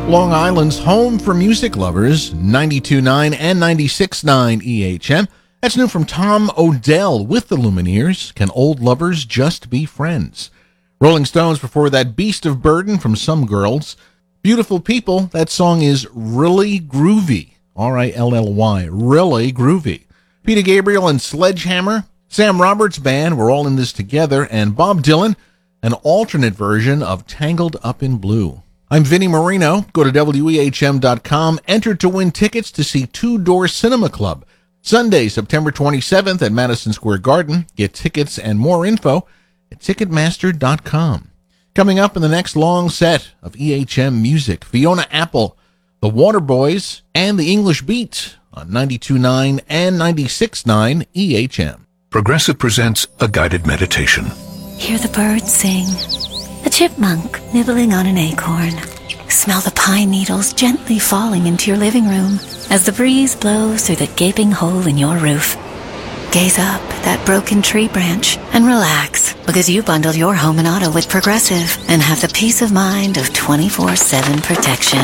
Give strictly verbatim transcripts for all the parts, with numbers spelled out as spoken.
Long Island's home for music lovers, ninety-two point nine and ninety-six point nine E H M. That's new from Tom Odell with the Lumineers. Can old lovers just be friends? Rolling Stones before that, Beast of Burden from Some Girls. Beautiful People, that song is Really Groovy. R I L L Y, Really Groovy. Peter Gabriel and Sledgehammer, Sam Roberts Band, We're All in This Together, and Bob Dylan, an alternate version of Tangled Up in Blue. I'm Vinnie Marino. Go to W E H M dot com. Enter to win tickets to see Two Door Cinema Club. Sunday, September twenty-seventh at Madison Square Garden. Get tickets and more info at Ticketmaster dot com. Coming up in the next long set of E H M music, Fiona Apple, the Waterboys, and the English Beat on ninety-two point nine and ninety-six point nine E H M. Progressive presents a guided meditation. Hear the birds sing. A chipmunk nibbling on an acorn. Smell the pine needles gently falling into your living room as the breeze blows through the gaping hole in your roof. Gaze up at that broken tree branch and relax, because you bundled your home and auto with Progressive and have the peace of mind of twenty-four seven protection.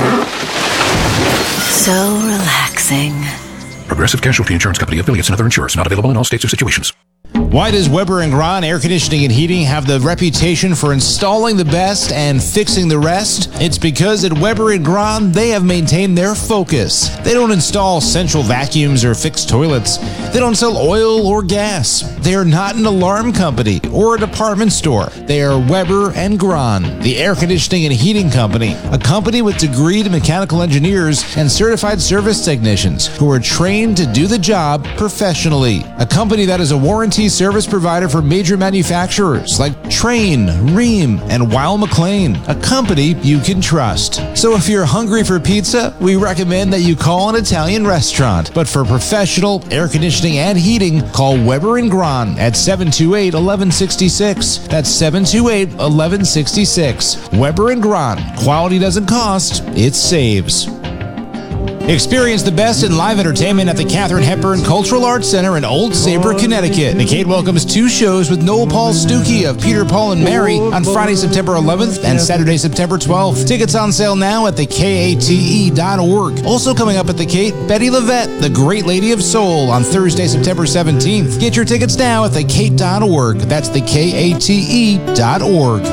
So relaxing. Progressive Casualty Insurance Company, affiliates, and other insurers. Not available in all states or situations. Why does Weber and Grahn Air Conditioning and Heating have the reputation for installing the best and fixing the rest? It's because at Weber and Grahn, they have maintained their focus. They don't install central vacuums or fix toilets. They don't sell oil or gas. They are not an alarm company or a department store. They are Weber and Grahn, the air conditioning and heating company, a company with degreed mechanical engineers and certified service technicians who are trained to do the job professionally. A company that is a warranty service provider for major manufacturers like Trane, Rheem, and Weil McLean, a company you can trust. So if you're hungry for pizza, we recommend that you call an Italian restaurant. But for professional air conditioning and heating, call Weber and Grahn at seven two eight, one one six six. That's seven two eight, one one six six. Weber and Grahn. Quality doesn't cost, it saves. Experience the best in live entertainment at the Katharine Hepburn Cultural Arts Center in Old Saybrook, Connecticut. Nikkei welcomes two shows with Noel Paul Stuckey of Peter, Paul, and Mary on Friday, September eleventh and Saturday, September twelfth. Tickets on sale now at the K A T E dot org. Also coming up at the Kate, Betty LaVette, the Great Lady of Soul, on Thursday, September seventeenth. Get your tickets now at the Kate dot org. That's the K A T E dot org.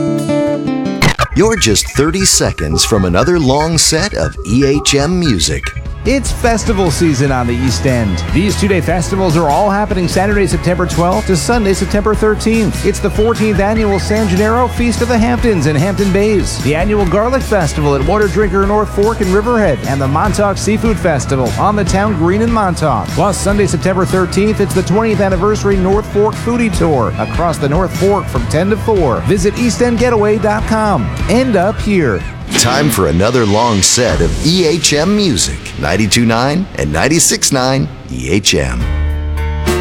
You're just thirty seconds from another long set of E H M music. It's festival season on the East End. These two-day festivals are all happening Saturday, September twelfth to Sunday, September thirteenth. It's the fourteenth annual San Gennaro Feast of the Hamptons in Hampton Bays, the annual Garlic Festival at Water Drinker North Fork and Riverhead, and the Montauk Seafood Festival on the town green in Montauk. Plus, Sunday, September thirteenth, it's the twentieth anniversary North Fork Foodie Tour across the North Fork from ten to four. Visit east end getaway dot com. End up here. Time for another long set of E H M music. ninety-two point nine and ninety-six point nine E H M.